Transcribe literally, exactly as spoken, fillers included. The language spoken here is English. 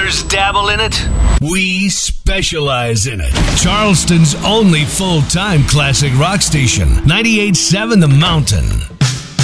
others dabble in it. We specialize in it. Charleston's only full-time classic rock station, ninety-eight point seven The Mountain.